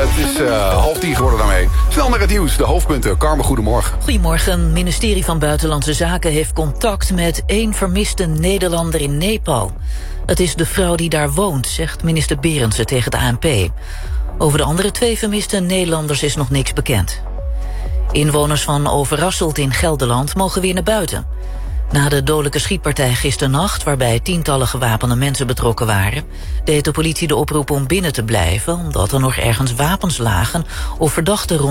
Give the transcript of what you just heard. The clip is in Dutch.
Het is 9:30 geworden daarmee. Snel naar het nieuws, de hoofdpunten. Carmen, goedemorgen. Goedemorgen. Het ministerie van Buitenlandse Zaken heeft contact met 1 vermiste Nederlander in Nepal. Het is de vrouw die daar woont, zegt minister Berendsen tegen de ANP. Over de andere 2 vermiste Nederlanders is nog niks bekend. Inwoners van Overasselt in Gelderland mogen weer naar buiten. Na de dodelijke schietpartij gisternacht, waarbij tientallen gewapende mensen betrokken waren, deed de politie de oproep om binnen te blijven, omdat er nog ergens wapens lagen of verdachten rond